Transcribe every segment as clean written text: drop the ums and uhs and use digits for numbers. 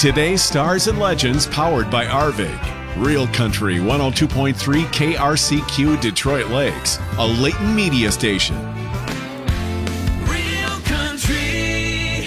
Today's Stars and Legends powered by Arvig. Real Country 102.3 KRCQ Detroit Lakes, a Leighton media station. Real Country.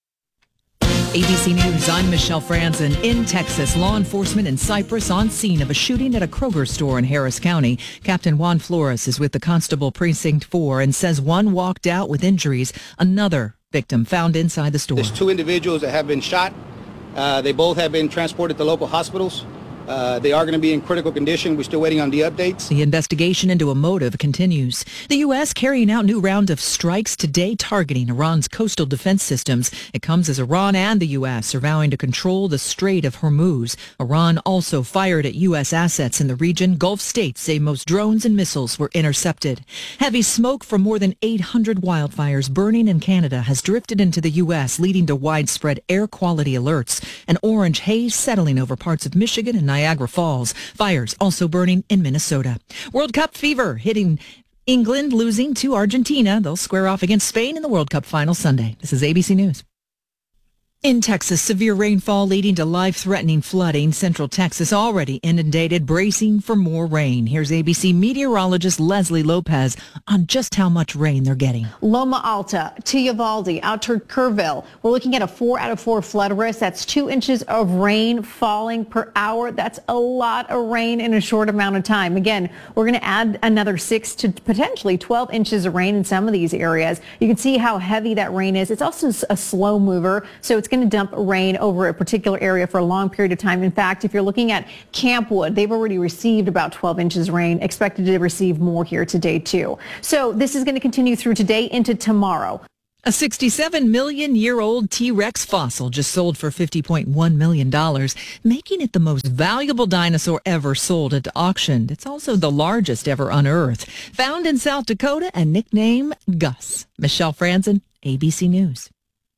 ABC News, I'm Michelle Franzen. In Texas, law enforcement in Cypress on scene of a shooting at a Kroger store in Harris County. Captain Juan Flores is with the Constable Precinct 4 and says one walked out with injuries. Another victim found inside the store. There's two individuals that have been shot. They both have been transported to local hospitals. They are going to be in critical condition. We're still waiting on the updates. The investigation into a motive continues. The U.S. carrying out new round of strikes today targeting Iran's coastal defense systems. It comes as Iran and the U.S. are vowing to control the Strait of Hormuz. Iran also fired at U.S. assets in the region. Gulf states say most drones and missiles were intercepted. Heavy smoke from more than 800 wildfires burning in Canada has drifted into the U.S., leading to widespread air quality alerts. An orange haze settling over parts of Michigan and Niagara Falls. Fires also burning in Minnesota. World Cup fever hitting England, losing to Argentina. They'll square off against Spain in the World Cup final Sunday. This is ABC News. In Texas, severe rainfall leading to life-threatening flooding. Central Texas already inundated, bracing for more rain. Here's ABC meteorologist Leslie Lopez on just how much rain they're getting. Loma Alta, Uvalde, out to Kerrville. We're looking at a 4 out of 4 flood risk. That's 2 inches of rain falling per hour. That's a lot of rain in a short amount of time. Again, we're going to add another 6 to potentially 12 inches of rain in some of these areas. You can see how heavy that rain is. It's also a slow mover, so it's going to dump rain over a particular area for a long period of time. In fact, if you're looking at Campwood, they've already received about 12 inches of rain, expected to receive more here today too. So this is going to continue through today into tomorrow. A 67-million-year-old T-Rex fossil just sold for $50.1 million, making it the most valuable dinosaur ever sold at auction. It's also the largest ever unearthed. Found in South Dakota and nicknamed Gus. Michelle Franzen, ABC News.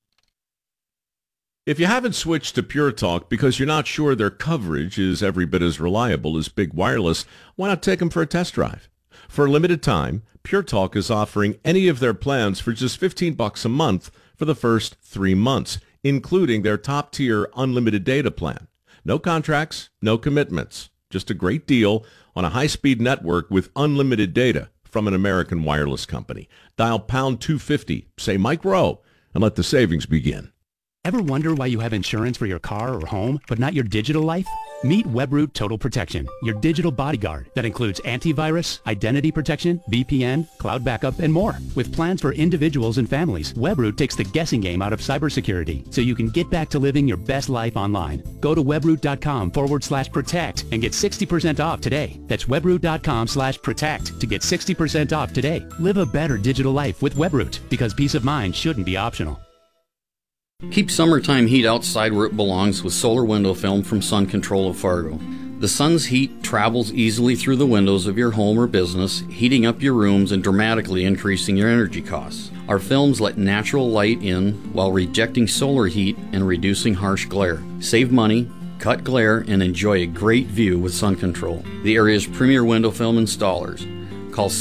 If you haven't switched to Pure Talk because you're not sure their coverage is every bit as reliable as Big Wireless, why not take them for a test drive? For a limited time, Pure Talk is offering any of their plans for just $15 a month for the first 3 months, including their top-tier unlimited data plan. No contracts, no commitments, just a great deal on a high-speed network with unlimited data from an American wireless company. Dial pound 250, say Mike Rowe, and let the savings begin. Ever wonder why you have insurance for your car or home, but not your digital life? Meet Webroot Total Protection, your digital bodyguard that includes antivirus, identity protection, VPN, cloud backup, and more. With plans for individuals and families, Webroot takes the guessing game out of cybersecurity so you can get back to living your best life online. Go to webroot.com/protect and get 60% off today. That's webroot.com/protect to get 60% off today. Live a better digital life with Webroot, because peace of mind shouldn't be optional. Keep summertime heat outside where it belongs with solar window film from Sun Control of Fargo. The sun's heat travels easily through the windows of your home or business, heating up your rooms and dramatically increasing your energy costs. Our films let natural light in while rejecting solar heat and reducing harsh glare. Save money, cut glare, and enjoy a great view with Sun Control, the area's premier window film installers. Call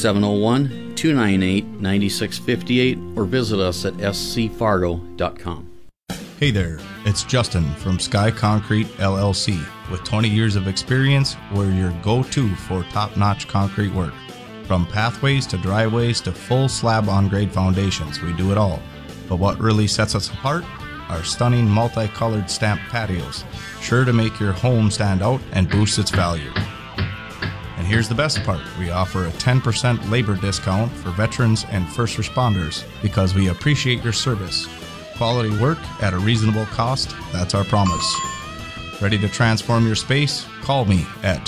701-298-9658 or visit us at scfargo.com. Hey there, it's Justin from Sky Concrete LLC. With 20 years of experience, we're your go-to for top-notch concrete work. From pathways to driveways to full slab on-grade foundations, we do it all. But what really sets us apart? Our stunning multicolored stamped patios, sure to make your home stand out and boost its value. And here's the best part, we offer a 10% labor discount for veterans and first responders because we appreciate your service. Quality work at a reasonable cost, that's our promise. Ready to transform your space? Call me at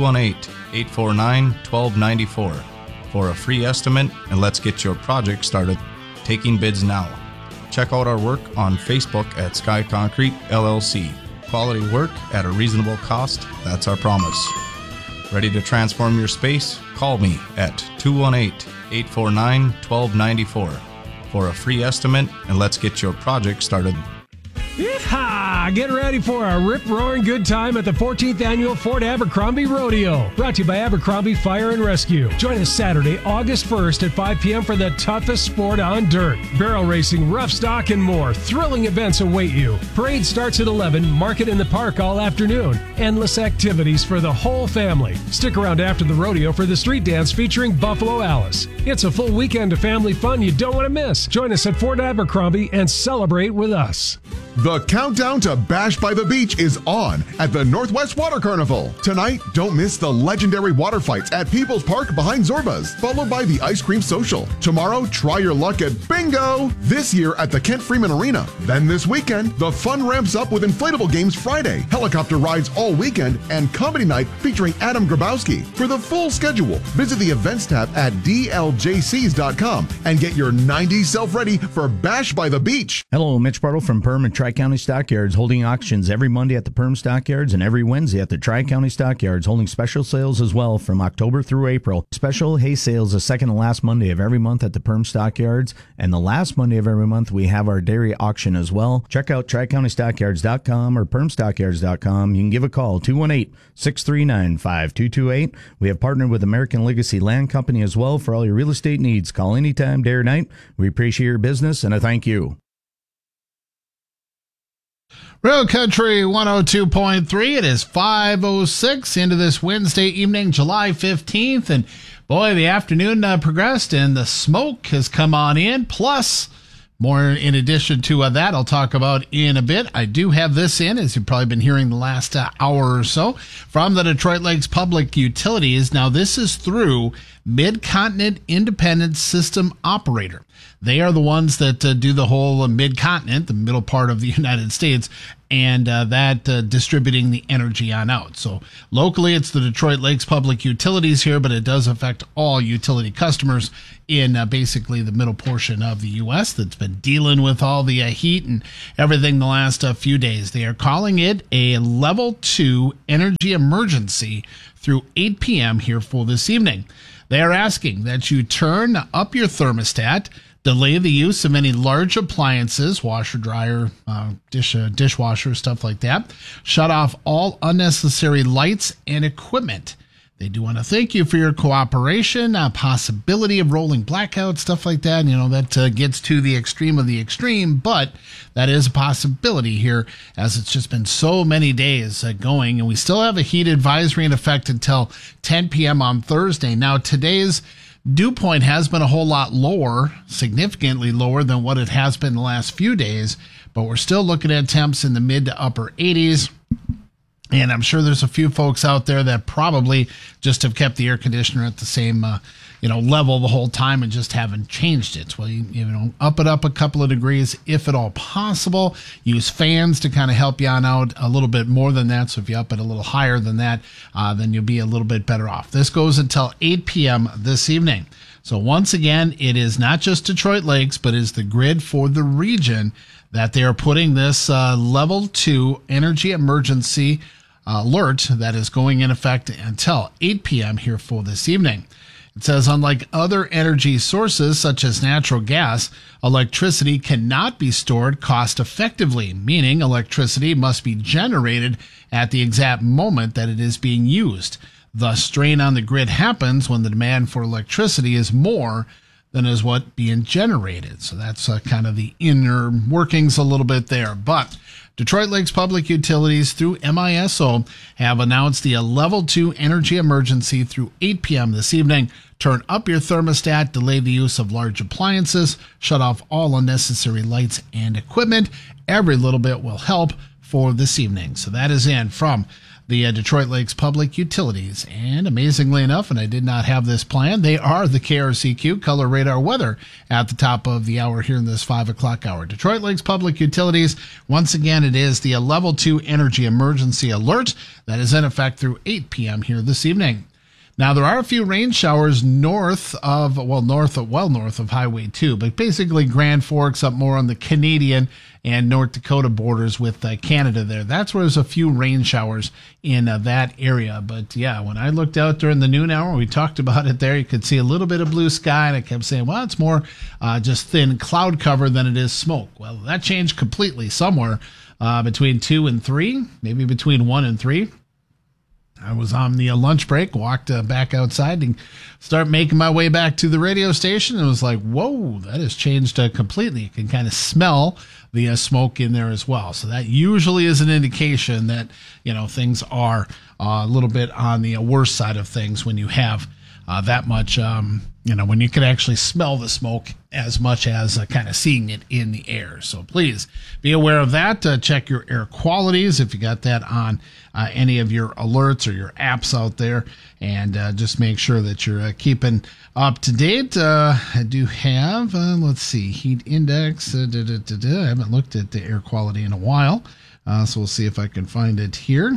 218-849-1294 for a free estimate, and let's get your project started. Taking bids now. Check out our work on Facebook at Sky Concrete LLC. Quality work at a reasonable cost, that's our promise. Ready to transform your space? Call me at 218-849-1294 for a free estimate, and let's get your project started. Yeehaw! Get ready for a rip-roaring good time at the 14th Annual Fort Abercrombie Rodeo. Brought to you by Abercrombie Fire and Rescue. Join us Saturday, August 1st at 5 p.m. for the toughest sport on dirt. Barrel racing, rough stock, and more. Thrilling events await you. Parade starts at 11, market in the park all afternoon. Endless activities for the whole family. Stick around after the rodeo for the street dance featuring Buffalo Alice. It's a full weekend of family fun you don't want to miss. Join us at Fort Abercrombie and celebrate with us. The countdown to Bash by the Beach is on at the Northwest Water Carnival. Tonight, don't miss the legendary water fights at People's Park behind Zorba's, followed by the Ice Cream Social. Tomorrow, try your luck at Bingo! This year at the Kent Freeman Arena. Then this weekend, the fun ramps up with inflatable games Friday, helicopter rides all weekend, and comedy night featuring Adam Grabowski. For the full schedule, visit the events tab at dljcs.com and get your 90s self ready for Bash by the Beach. Hello, Mitch Bartle from Perm and Tri-County Stockyards, holding auctions every Monday at the Perm Stockyards and every Wednesday at the Tri-County Stockyards, holding special sales as well from October through April. Special hay sales the second and last Monday of every month at the Perm Stockyards, and the last Monday of every month we have our dairy auction as well. Check out TriCountyStockyards.com or PermStockyards.com. You can give a call, 218-639-5228. We have partnered with American Legacy Land Company as well for all your real estate needs. Call anytime, day or night. We appreciate your business, and I thank you. Real Country 102.3. It is 5:06 into this Wednesday evening, July 15th. And boy, the afternoon progressed and the smoke has come on in. Plus, more in addition to that, I'll talk about in a bit. I do have this in, as you've probably been hearing the last hour or so, from the Detroit Lakes Public Utilities. Now, this is through Mid-Continent Independent System Operator. They are the ones that do the whole mid-continent, the middle part of the United States, and distributing the energy on out. So locally, it's the Detroit Lakes Public Utilities here, but it does affect all utility customers in basically the middle portion of the U.S. that's been dealing with all the heat and everything the last few days. They are calling it a Level 2 energy emergency through 8 p.m. here for this evening. They are asking that you turn up your thermostat, delay the use of any large appliances, washer, dryer, dishwasher, stuff like that. Shut off all unnecessary lights and equipment. They do want to thank you for your cooperation, possibility of rolling blackouts, stuff like that. You know, that gets to the extreme of the extreme, but that is a possibility here as it's just been so many days going, and we still have a heat advisory in effect until 10 p.m. on Thursday. Now, today's dew point has been a whole lot lower, significantly lower than what it has been the last few days, but we're still looking at temps in the mid to upper 80s. And I'm sure there's a few folks out there that probably just have kept the air conditioner at the same, level the whole time and just haven't changed it. Well, you up it up a couple of degrees if at all possible. Use fans to kind of help you on out a little bit more than that. So if you up it a little higher than that, then you'll be a little bit better off. This goes until 8 p.m. this evening. So once again, it is not just Detroit Lakes, but is the grid for the region that they are putting this Level 2 energy emergency alert that is going in effect until 8 p.m. here for this evening. It says, unlike other energy sources such as natural gas, electricity cannot be stored cost effectively, meaning electricity must be generated at the exact moment that it is being used. Thus, strain on the grid happens when the demand for electricity is more than is what being generated. So that's kind of the inner workings a little bit there. But Detroit Lakes Public Utilities through MISO have announced the Level 2 energy emergency through 8 p.m. this evening. Turn up your thermostat, delay the use of large appliances, shut off all unnecessary lights and equipment. Every little bit will help for this evening. So that is in from the Detroit Lakes Public Utilities. And amazingly enough, and I did not have this planned, they are the KRCQ Color Radar Weather at the top of the hour here in this 5 o'clock hour. Detroit Lakes Public Utilities, once again, it is the Level 2 Energy Emergency Alert that is in effect through 8 p.m. here this evening. Now, there are a few rain showers north of Highway 2, but basically Grand Forks up more on the Canadian and North Dakota borders with Canada there. That's where there's a few rain showers in that area. But yeah, when I looked out during the noon hour, we talked about it there. You could see a little bit of blue sky, and I kept saying, well, it's more just thin cloud cover than it is smoke. Well, that changed completely somewhere between 2 and 3, maybe between 1 and 3. I was on the lunch break, walked back outside and start making my way back to the radio station. And it was like, whoa, that has changed completely. You can kind of smell the smoke in there as well. So that usually is an indication that, things are a little bit on the worse side of things when you have that much, when you can actually smell the smoke as much as kind of seeing it in the air. So please be aware of that. Check your air qualities if you got that on any of your alerts or your apps out there, and just make sure that you're keeping up to date. I do have, let's see, heat index. I haven't looked at the air quality in a while, so we'll see if I can find it here.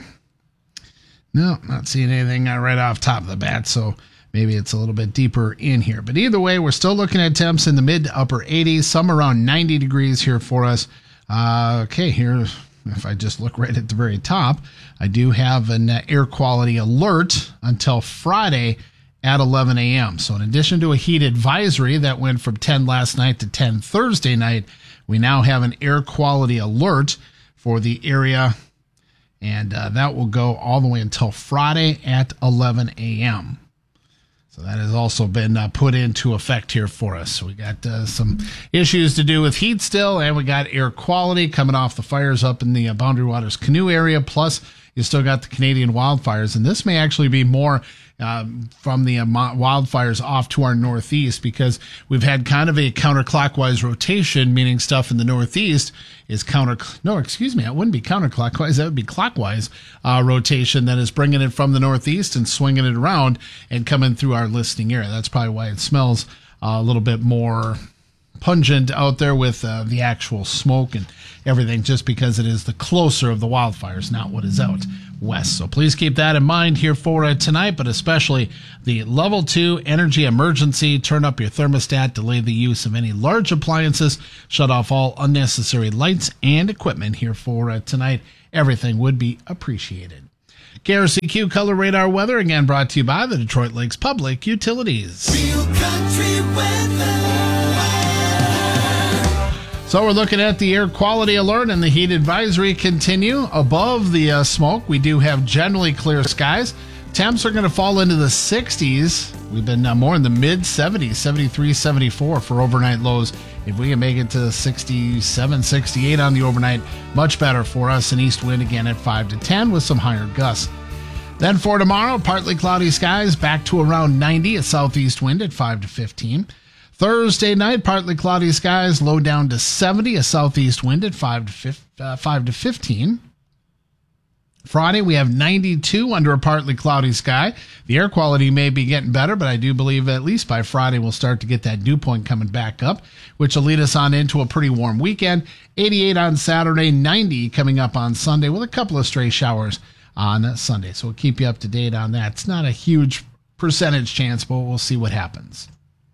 No, not seeing anything right off top of the bat, so maybe it's a little bit deeper in here. But either way, we're still looking at temps in the mid to upper 80s, some around 90 degrees here for us. Okay, here, if I just look right at the very top, I do have an air quality alert until Friday at 11 a.m. So in addition to a heat advisory that went from 10 last night to 10 Thursday night, we now have an air quality alert for the area, and that will go all the way until Friday at 11 a.m. So that has also been put into effect here for us. So we got some issues to do with heat still, and we got air quality coming off the fires up in the Boundary Waters Canoe area. Plus, you still got the Canadian wildfires, and this may actually be more from the wildfires off to our northeast, because we've had kind of a counterclockwise rotation, meaning stuff in the northeast is it wouldn't be counterclockwise, that would be clockwise rotation that is bringing it from the northeast and swinging it around and coming through our listening area. That's probably why it smells a little bit more pungent out there with the actual smoke and everything, just because it is the closer of the wildfires, not what is out west. So please keep that in mind here for tonight, but especially the level 2 energy emergency. Turn up your thermostat, delay the use of any large appliances, shut off all unnecessary lights and equipment here for tonight. Everything would be appreciated. KRCQ Color Radar Weather, again brought to you by the Detroit Lakes Public Utilities. Real country weather. So we're looking at the air quality alert and the heat advisory continue. Above the smoke, we do have generally clear skies. Temps are going to fall into the 60s. We've been more in the mid 70s, 73, 74 for overnight lows. If we can make it to 67, 68 on the overnight, much better for us. An east wind again at 5 to 10 with some higher gusts. Then for tomorrow, partly cloudy skies, back to around 90, a southeast wind at 5 to 15. Thursday night, partly cloudy skies, low down to 70, a southeast wind at 5 to 15. Friday, we have 92 under a partly cloudy sky. The air quality may be getting better, but I do believe at least by Friday we'll start to get that dew point coming back up, which will lead us on into a pretty warm weekend. 88 on Saturday, 90 coming up on Sunday with a couple of stray showers on Sunday. So we'll keep you up to date on that. It's not a huge percentage chance, but we'll see what happens.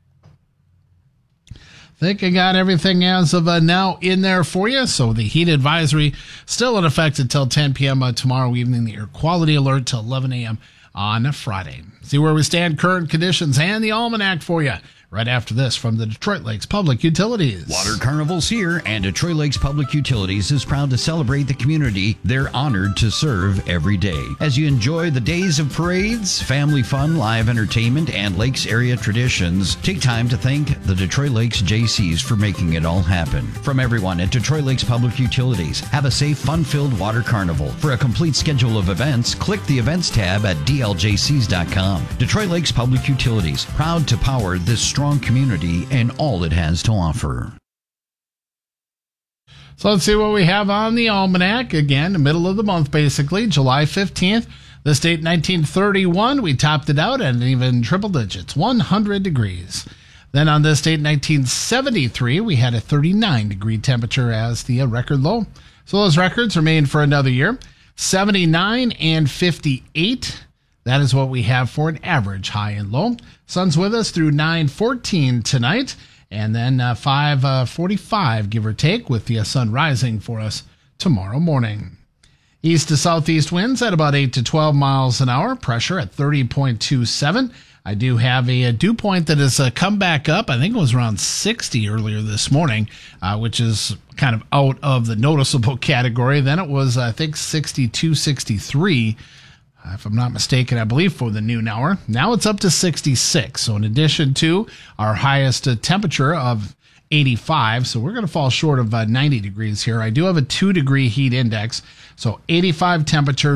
I think I got everything as of now in there for you. So the heat advisory still in effect until 10 p.m. Tomorrow evening. The air quality alert till 11 a.m. on Friday. See where we stand, current conditions, and the almanac for you right after this from the Detroit Lakes Public Utilities. Water Carnival's here, and Detroit Lakes Public Utilities is proud to celebrate the community they're honored to serve every day. As you enjoy the days of parades, family fun, live entertainment, and Lakes area traditions, take time to thank the Detroit Lakes JCs for making it all happen. From everyone at Detroit Lakes Public Utilities, have a safe, fun-filled Water Carnival. For a complete schedule of events, click the events tab at dljcs.com. Detroit Lakes Public Utilities, proud to power this strong community and all it has to offer. So let's see what we have on the almanac. Again, the middle of the month, basically, July 15th. This date, 1931, we topped it out at even triple digits, 100 degrees. Then on this date, 1973, we had a 39-degree temperature as the record low. So those records remain for another year. 79 and 58. That is what we have for an average high and low. Sun's with us through 9:14 tonight, and then 5:45, give or take, with the sun rising for us tomorrow morning. East to southeast winds at about 8 to 12 miles an hour. Pressure at 30.27. I do have a dew point that has come back up. I think it was around 60 earlier this morning, which is kind of out of the noticeable category. Then it was, I think, 62, 63. If I'm not mistaken, I believe for the noon hour. Now it's up to 66. So in addition to our highest temperature of 85, so we're going to fall short of 90 degrees here. I do have a 2-degree heat index. So 85 temperature,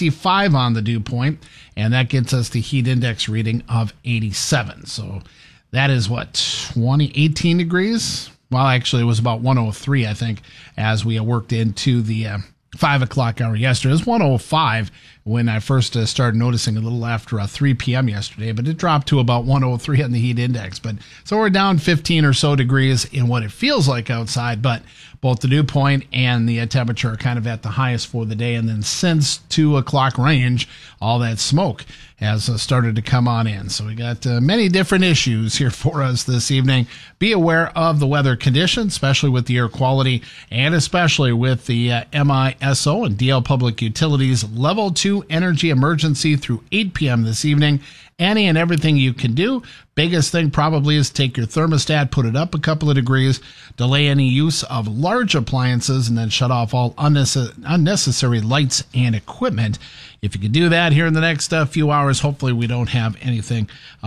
65 on the dew point, and that gets us the heat index reading of 87. So that is what, 18 degrees? Well, actually, it was about 103, I think, as we worked into the 5 o'clock hour yesterday. It was 105 when I first started noticing a little after 3 p.m. yesterday, but it dropped to about 103 on the heat index. But so we're down 15 or so degrees in what it feels like outside, but both the dew point and the temperature are kind of at the highest for the day. And then since 2 o'clock range, all that smoke has started to come on in. So we got many different issues here for us this evening. Be aware of the weather conditions, especially with the air quality and especially with the MISO and DL Public Utilities Level 2 Energy Emergency through 8 p.m. this evening. Any and everything you can do. Biggest thing probably is take your thermostat, put it up a couple of degrees, delay any use of large appliances, and then shut off all unnecessary lights and equipment. If you can do that here in the next few hours, hopefully we don't have anything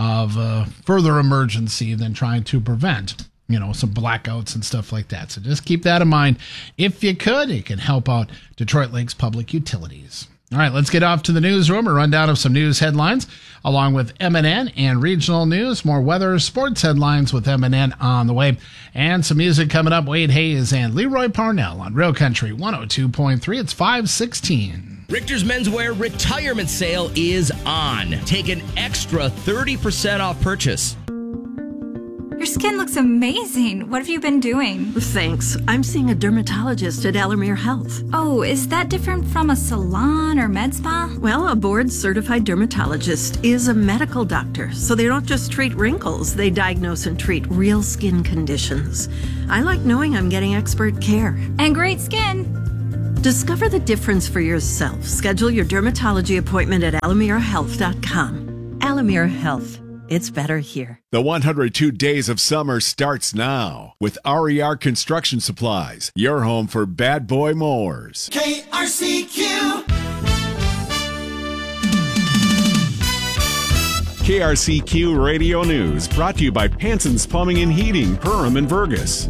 of further emergency than trying to prevent, some blackouts and stuff like that. So just keep that in mind. If you could, it can help out Detroit Lakes Public Utilities. All right, let's get off to the newsroom, a rundown of some news headlines, along with MNN and regional news, more weather, sports headlines with MNN on the way, and some music coming up. Wade Hayes and Leroy Parnell on Real Country 102.3. It's 5:16. Richter's Menswear Retirement Sale is on. Take an extra 30% off purchase. Your skin looks amazing. What have you been doing? Thanks. I'm seeing a dermatologist at Alamere Health. Oh, is that different from a salon or med spa? Well, a board-certified dermatologist is a medical doctor, so they don't just treat wrinkles. They diagnose and treat real skin conditions. I like knowing I'm getting expert care. And great skin. Discover the difference for yourself. Schedule your dermatology appointment at alamerehealth.com. Alamere Health. It's better here. The 102 Days of Summer starts now with RER Construction Supplies, your home for bad boy mowers. KRCQ. KRCQ Radio News, brought to you by Panson's Plumbing and Heating, Perham and Vergas.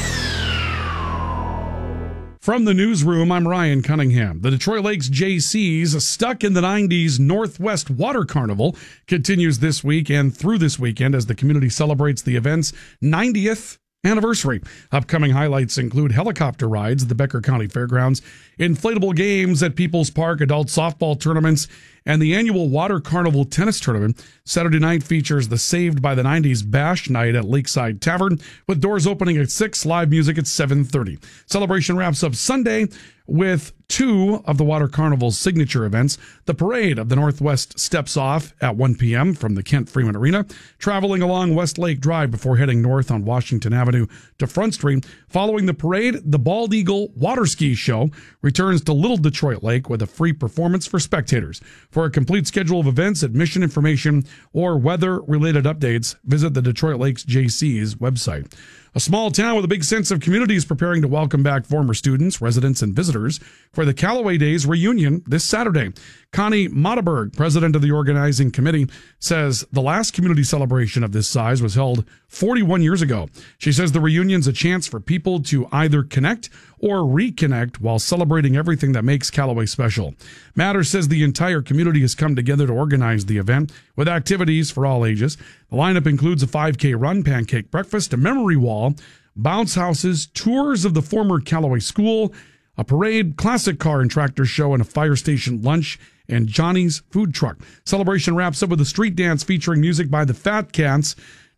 From the newsroom, I'm Ryan Cunningham. The Detroit Lakes JCs, stuck in the 90s Northwest Water Carnival, continues this week and through this weekend as the community celebrates the event's 90th anniversary. Upcoming highlights include helicopter rides at the Becker County Fairgrounds, inflatable games at People's Park, adult softball tournaments, and the annual Water Carnival tennis tournament. Saturday night features the Saved by the 90s Bash Night at Lakeside Tavern, with doors opening at 6, live music at 7:30. Celebration wraps up Sunday with 2 of the Water Carnival's signature events. The Parade of the Northwest steps off at 1 p.m. from the Kent Freeman Arena, traveling along West Lake Drive before heading north on Washington Avenue to Front Street. Following the parade, the Bald Eagle Water Ski Show returns to Little Detroit Lake with a free performance for spectators. For a complete schedule of events, admission information, or weather-related updates, visit the Detroit Lakes JC's website. A small town with a big sense of community is preparing to welcome back former students, residents, and visitors for the Callaway Days reunion this Saturday. Connie Mottaberg, president of the organizing committee, says the last community celebration of this size was held 41 years ago. She says the reunion's a chance for people to either connect or reconnect while celebrating everything that makes Callaway special. Matter says the entire community has come together to organize the event with activities for all ages. The lineup includes a 5K run, pancake breakfast, a memory wall, bounce houses, tours of the former Callaway School, a parade, classic car and tractor show, and a fire station lunch and Johnny's food truck. Celebration wraps up with a street dance featuring music by the Fat Cats.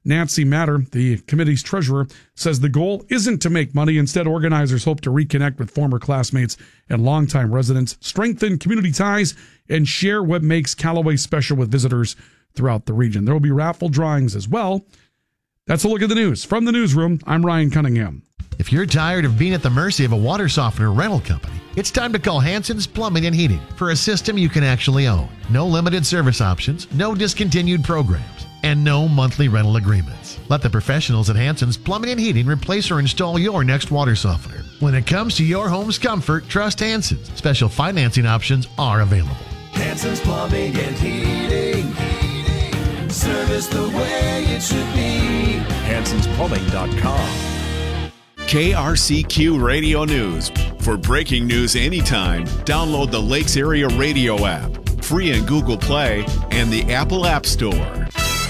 Nancy Matter, the committee's treasurer, says the goal isn't to make money. Instead, organizers hope to reconnect with former classmates and longtime residents, strengthen community ties, and share what makes Callaway special with visitors throughout the region. There will be raffle drawings as well. That's a look at the news. From the newsroom, I'm Ryan Cunningham. If you're tired of being at the mercy of a water softener rental company, it's time to call Hanson's Plumbing and Heating for a system you can actually own. No limited service options, no discontinued programs, and no monthly rental agreements. Let the professionals at Hanson's Plumbing and Heating replace or install your next water softener. When it comes to your home's comfort, trust Hanson's. Special financing options are available. Hanson's Plumbing and Heating. Service the way it should be. Hanson'sPlumbing.com. KRCQ Radio News. For breaking news anytime, download the Lakes Area Radio app, free in Google Play and the Apple App Store.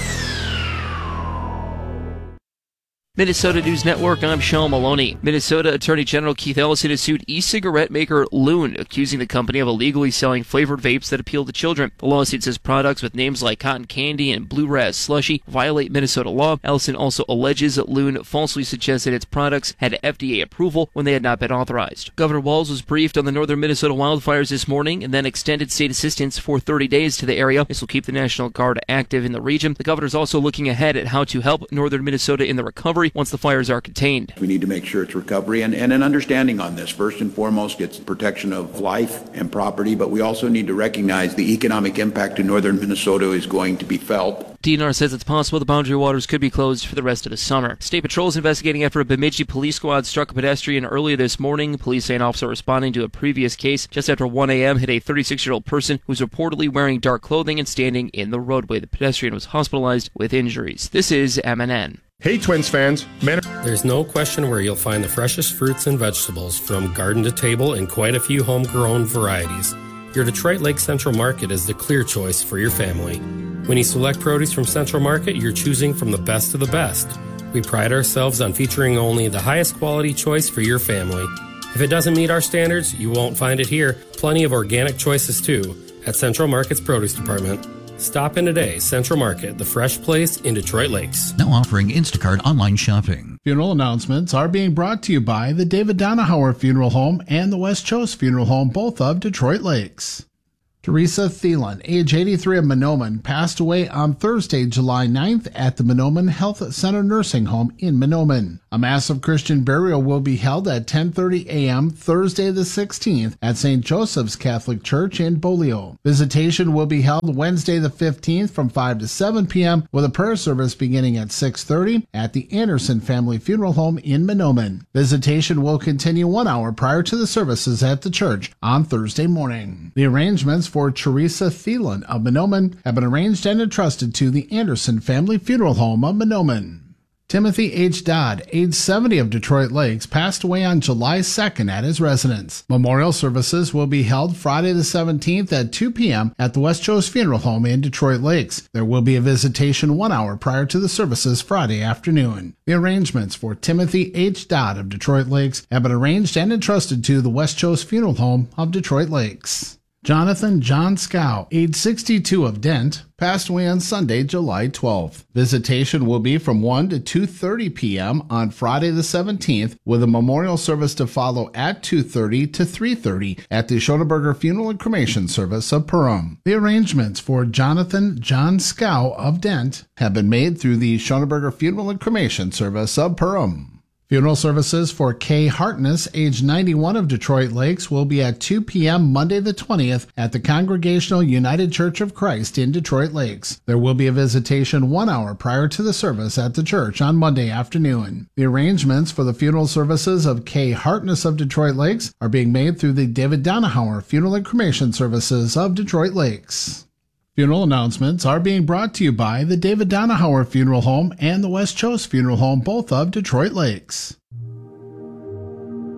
Minnesota News Network, I'm Sean Maloney. Minnesota Attorney General Keith Ellison has sued e-cigarette maker Loon, accusing the company of illegally selling flavored vapes that appeal to children. The lawsuit says products with names like Cotton Candy and Blue Raz Slushy violate Minnesota law. Ellison also alleges that Loon falsely suggested its products had FDA approval when they had not been authorized. Governor Walz was briefed on the northern Minnesota wildfires this morning and then extended state assistance for 30 days to the area. This will keep the National Guard active in the region. The governor is also looking ahead at how to help northern Minnesota in the recovery once the fires are contained. We need to make sure it's recovery and an understanding on this. First and foremost, it's protection of life and property, but we also need to recognize the economic impact to northern Minnesota is going to be felt. DNR says it's possible the Boundary Waters could be closed for the rest of the summer. State Patrol is investigating after a Bemidji police squad struck a pedestrian earlier this morning. Police say an officer responding to a previous case just after 1 a.m. hit a 36-year-old person who was reportedly wearing dark clothing and standing in the roadway. The pedestrian was hospitalized with injuries. This is MNN. Hey Twins fans, There's no question where you'll find the freshest fruits and vegetables from garden to table and quite a few homegrown varieties. Your Detroit Lake Central Market is the clear choice for your family. When you select produce from Central Market, you're choosing from the best of the best. We pride ourselves on featuring only the highest quality choice for your family. If it doesn't meet our standards, you won't find it here. Plenty of organic choices too at Central Market's Produce Department. Stop in today. Central Market, the fresh place in Detroit Lakes. Now offering Instacart online shopping. Funeral announcements are being brought to you by the David Donahauer Funeral Home and the West Chose Funeral Home, both of Detroit Lakes. Teresa Thielen, age 83 of Mahnomen, passed away on Thursday, July 9th at the Mahnomen Health Center Nursing Home in Mahnomen. A massive Christian burial will be held at 10:30 a.m. Thursday the 16th at St. Joseph's Catholic Church in Bolio. Visitation will be held Wednesday the 15th from 5 to 7 p.m. with a prayer service beginning at 6:30 at the Anderson Family Funeral Home in Mahnomen. Visitation will continue 1 hour prior to the services at the church on Thursday morning. The arrangements for Teresa Thielen of Mahnomen have been arranged and entrusted to the Anderson Family Funeral Home of Mahnomen. Timothy H. Dodd, age 70 of Detroit Lakes, passed away on July 2nd at his residence. Memorial services will be held Friday the 17th at 2 p.m. at the West Chose Funeral Home in Detroit Lakes. There will be a visitation 1 hour prior to the services Friday afternoon. The arrangements for Timothy H. Dodd of Detroit Lakes have been arranged and entrusted to the West Chose Funeral Home of Detroit Lakes. Jonathan John Scow, age 62 of Dent, passed away on Sunday, July 12th. Visitation will be from 1 to 2:30 p.m. on Friday the 17th, with a memorial service to follow at 2:30 to 3:30 at the Schoenberger Funeral and Cremation Service of Perham. The arrangements for Jonathan John Scow of Dent have been made through the Schoenberger Funeral and Cremation Service of Perham. Funeral services for Kay Hartness, age 91 of Detroit Lakes, will be at 2 p.m. Monday the 20th at the Congregational United Church of Christ in Detroit Lakes. There will be a visitation 1 hour prior to the service at the church on Monday afternoon. The arrangements for the funeral services of Kay Hartness of Detroit Lakes are being made through the David Donahauer Funeral and Cremation Services of Detroit Lakes. Funeral announcements are being brought to you by the David Donahauer Funeral Home and the West Chose Funeral Home, both of Detroit Lakes.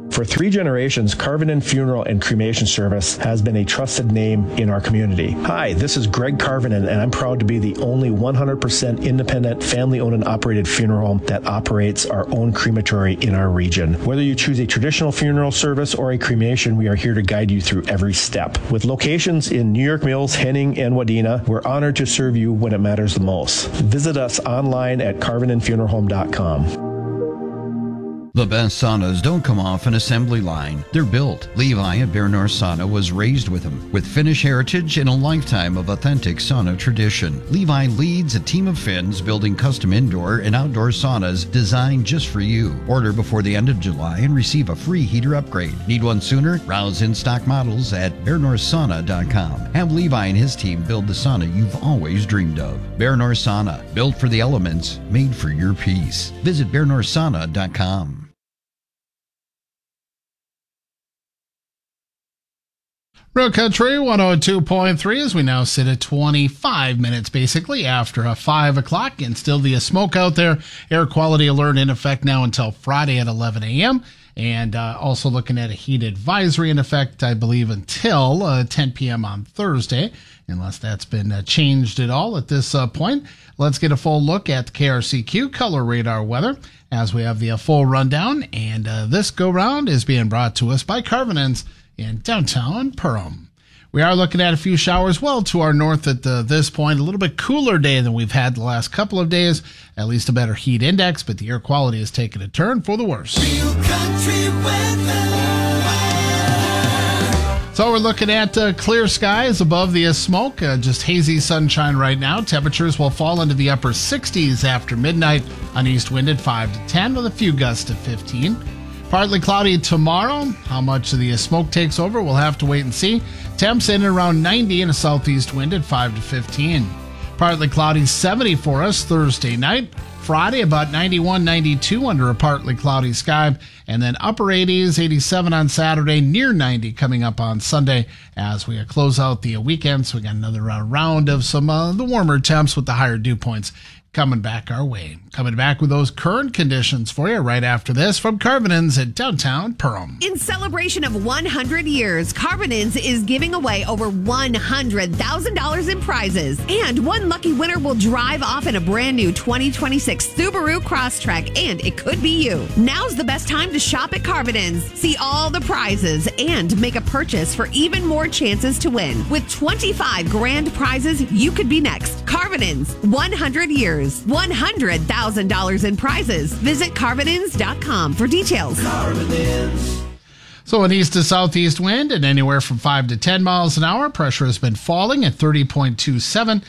For 3 generations, Carvinen Funeral and Cremation Service has been a trusted name in our community. Hi, this is Greg Carvinen, and I'm proud to be the only 100% independent, family-owned and operated funeral home that operates our own crematory in our region. Whether you choose a traditional funeral service or a cremation, we are here to guide you through every step. With locations in New York Mills, Henning, and Wadena, we're honored to serve you when it matters the most. Visit us online at carvinenfuneralhome.com. The best saunas don't come off an assembly line. They're built. Levi at Bear North Sauna was raised with them. With Finnish heritage and a lifetime of authentic sauna tradition, Levi leads a team of Finns building custom indoor and outdoor saunas designed just for you. Order before the end of July and receive a free heater upgrade. Need one sooner? Browse in-stock models at BearNorthSauna.com. Have Levi and his team build the sauna you've always dreamed of. Bear North Sauna, built for the elements, made for your peace. Visit BearNorthSauna.com. Real Country 102.3 as we now sit at 25 minutes basically after 5 o'clock, and still the smoke out there. Air quality alert in effect now until Friday at 11 a.m. And also looking at a heat advisory in effect, I believe, until 10 p.m. on Thursday, unless that's been changed at all at this point. Let's get a full look at the KRCQ Color Radar weather as we have the full rundown. And this go-round is being brought to us by Carvinen's in downtown Perham. We are looking at a few showers well to our north at this point. A little bit cooler day than we've had the last couple of days. At least a better heat index, but the air quality has taken a turn for the worse. Real country weather. So we're looking at clear skies above the smoke, just hazy sunshine right now. Temperatures will fall into the upper 60s after midnight. On east wind at 5 to 10 with a few gusts to 15. Partly cloudy tomorrow. How much of the smoke takes over, we'll have to wait and see. Temps in around 90 and a southeast wind at 5 to 15. Partly cloudy 70 for us Thursday night. Friday about 91, 92 under a partly cloudy sky. And then upper 80s, 87 on Saturday, near 90 coming up on Sunday as we close out the weekend. So we got another round of some the warmer temps with the higher dew points coming back our way. Coming back with those current conditions for you right after this from Carvinen's at downtown Perham. In celebration of 100 years, Carvinen's is giving away over $100,000 in prizes. And one lucky winner will drive off in a brand new 2026 Subaru Crosstrek, and it could be you. Now's the best time to shop at Carvinen's. See all the prizes and make a purchase for even more chances to win. With 25 grand prizes, you could be next. Carvinen's, 100 years. $100,000 in prizes. Visit Carvinens.com for details. Carvinens. So an east to southeast wind at anywhere from 5 to 10 miles an hour. Pressure has been falling at 30.27,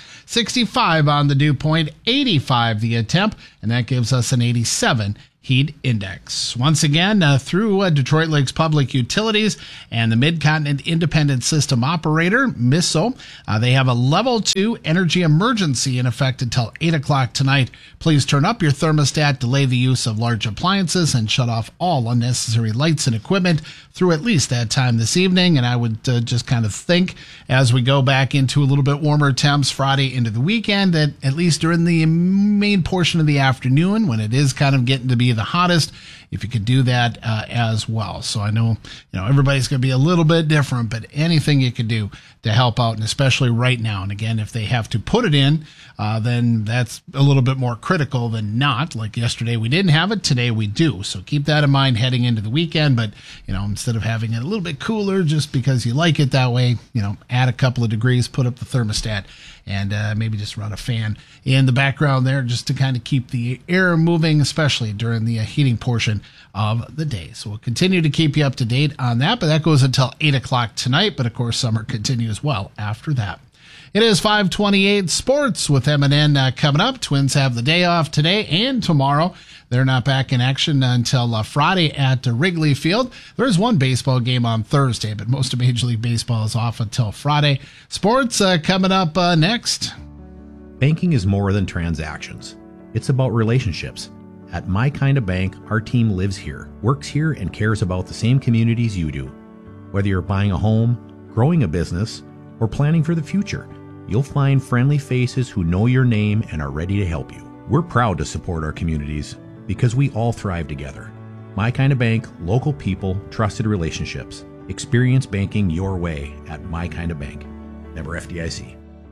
65 on the dew point, 85 the temp, and that gives us an 87 heat index. Once again, through Detroit Lakes Public Utilities and the Mid-Continent Independent System Operator, MISO, they have a level 2 energy emergency in effect until 8 o'clock tonight. Please turn up your thermostat, delay the use of large appliances, and shut off all unnecessary lights and equipment through at least that time this evening. And I would just kind of think as we go back into a little bit warmer temps Friday into the weekend that at least during the main portion of the afternoon when it is kind of getting to be the hottest, if you could do that as well. So I know, everybody's going to be a little bit different, but anything you could do to help out, and especially right now. And again, if they have to put it in, then that's a little bit more critical than not. Like yesterday we didn't have it, today we do. So keep that in mind heading into the weekend. But, instead of having it a little bit cooler just because you like it that way, add a couple of degrees, put up the thermostat, and maybe just run a fan in the background there just to kind of keep the air moving, especially during the heating portion of the day. So we'll continue to keep you up to date on that, but that goes until 8 o'clock tonight. But of course, summer continues well after that. It is 5:28 sports with M&N coming up. Twins have the day off today and tomorrow. They're not back in action until Friday at Wrigley Field. There is one baseball game on Thursday, but most of Major League Baseball is off until Friday. Sports coming up next. Banking is more than transactions. It's about relationships. At My Kind of Bank, our team lives here, works here, and cares about the same communities you do. Whether you're buying a home, growing a business, or planning for the future, you'll find friendly faces who know your name and are ready to help you. We're proud to support our communities because we all thrive together. My Kind of Bank, local people, trusted relationships. Experience banking your way at My Kind of Bank. Member FDIC.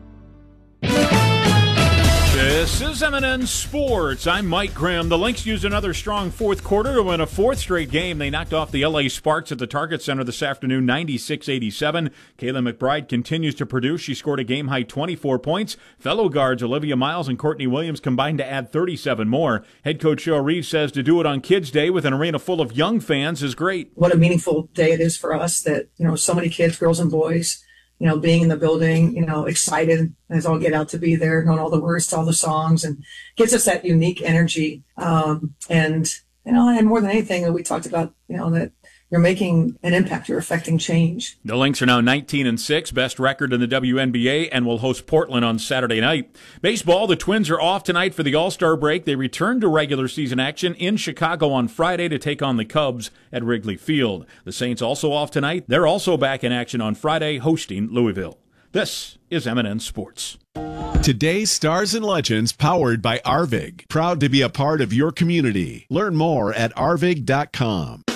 This is M&N Sports. I'm Mike Grimm. The Lynx used another strong fourth quarter to win a fourth straight game. They knocked off the LA Sparks at the Target Center this afternoon, 96-87. Kayla McBride continues to produce. She scored a game-high 24 points. Fellow guards Olivia Miles and Courtney Williams combined to add 37 more. Head coach Cheryl Reeves says to do it on Kids Day with an arena full of young fans is great. What a meaningful day it is for us that, so many kids, girls and boys, being in the building, excited as all get out to be there, knowing all the words to all the songs, and gives us that unique energy. And more than anything, we talked about, that you're making an impact, you're affecting change. The Lynx are now 19-6, best record in the WNBA, and will host Portland on Saturday night. Baseball, the Twins are off tonight for the All-Star break. They return to regular season action in Chicago on Friday to take on the Cubs at Wrigley Field. The Saints also off tonight. They're also back in action on Friday, hosting Louisville. This is M&N Sports. Today's Stars and Legends, powered by Arvig. Proud to be a part of your community. Learn more at arvig.com.